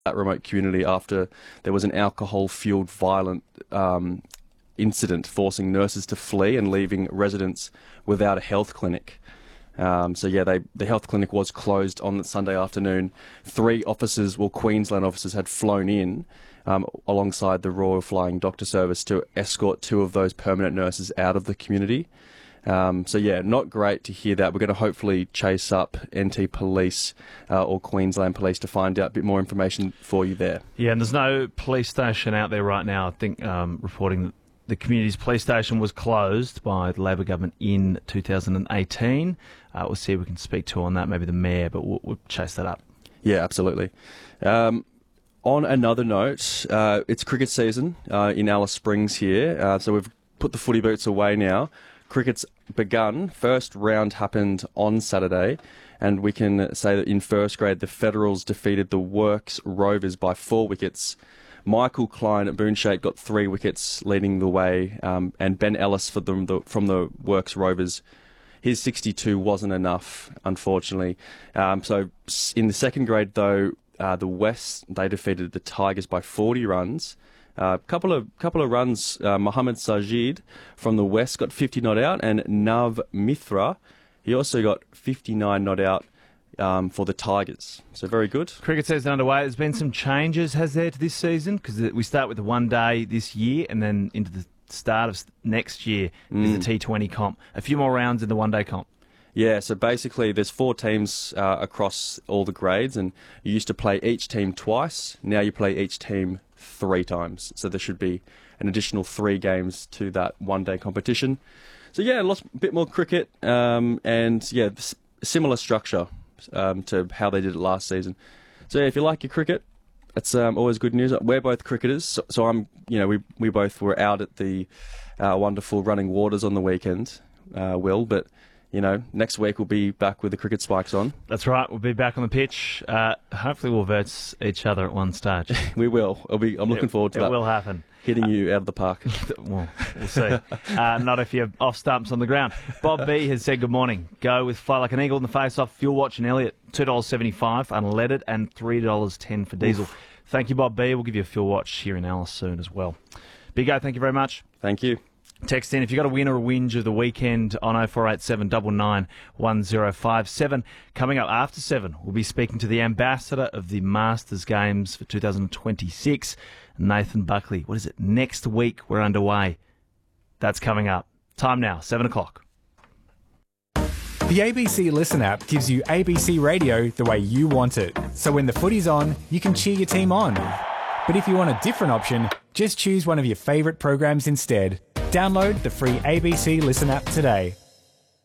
that remote community after there was an alcohol-fueled violent incident forcing nurses to flee and leaving residents without a health clinic. The health clinic was closed on Sunday afternoon. 3 officers, Queensland officers, had flown in alongside the Royal Flying Doctor Service to escort 2 of those permanent nurses out of the community. Not great to hear that. We're going to hopefully chase up NT Police or Queensland Police to find out a bit more information for you there. Yeah, and there's no police station out there right now. I think reporting that the community's police station was closed by the Labor government in 2018. We'll see if we can speak to on that, maybe the mayor, but we'll chase that up. Yeah, absolutely. On another note, it's cricket season in Alice Springs here, so we've put the footy boots away now. Cricket's begun. First round happened on Saturday, and we can say that in first grade, the Federals defeated the Works Rovers by 4 wickets. Michael Klein at Boonshake got 3 wickets leading the way, and Ben Ellis from the Works Rovers, his 62 wasn't enough, unfortunately. So in the second grade, though, the West, they defeated the Tigers by 40 runs. Couple of runs. Mohammad Sajid from the West got 50 not out, and Nav Mithra, he also got 59 not out for the Tigers. So very good. Cricket season underway. There's been some changes, has there, to this season? Because we start with the one day this year, and then into the start of next year is the T20 comp. A few more rounds in the one day comp. Yeah, so basically there's 4 teams across all the grades, and you used to play each team twice. Now you play each team 3 times. So there should be an additional 3 games to that one-day competition. So yeah, a bit more cricket, similar structure to how they did it last season. So yeah, if you like your cricket, it's always good news. We're both cricketers, so we both were out at the wonderful Running Waters on the weekend, but next week we'll be back with the cricket spikes on. See. That's right. We'll be back on the pitch. Hopefully we'll verse each other at one stage. We will. I'm looking forward to that. It will happen. Hitting you out of the park. Well, we'll see. Not if you're off stumps on the ground. Bob B has said good morning. Go with Fly Like an Eagle in the face-off. Fuel Watch and Elliott, $2.75 unleaded and $3.10 for diesel. Oof. Thank you, Bob B. We'll give you a Fuel Watch here in Alice soon as well. Big O, thank you very much. Thank you. Text in if you've got a win or a whinge of the weekend on 0487 99 1057. Coming up after 7, we'll be speaking to the ambassador of the Masters Games for 2026, Nathan Buckley. What is it? Next week we're underway. That's coming up. Time now, 7 o'clock. The ABC Listen app gives you ABC radio the way you want it. So when the footy's on, you can cheer your team on. But if you want a different option, just choose one of your favourite programs instead. Download the free ABC Listen app today.